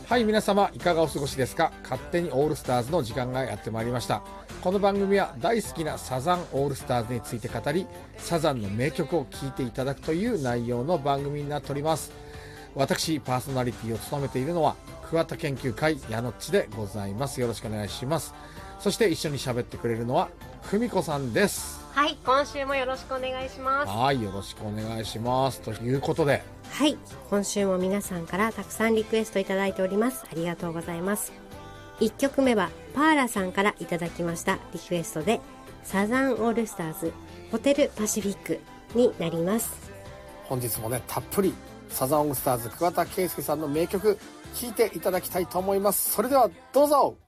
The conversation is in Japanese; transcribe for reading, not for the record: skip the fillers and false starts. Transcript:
はい、皆様いかがお過ごしですか。勝手にオールスターズの時間がやってまいりました。この番組は大好きなサザンオールスターズについて語り、サザンの名曲を聴いていただくという内容の番組になっております。私パーソナリティを務めているのは桑田研究会やのっちでございます。よろしくお願いします。そして一緒に喋ってくれるのはふみこさんです。 はい、今週もよろしくお願いします。 はい、よろしくお願いします。ということで、 はい、今週も皆さんからたくさんリクエストいただいております。ありがとうございます。1曲目はパーラさんからいただきましたリクエストで、サザンオールスターズホテルパシフィックになります。 本日もね、たっぷりサザンオールスターズ桑田佳祐さんの名曲聴いていただきたいと思います。それではどうぞ。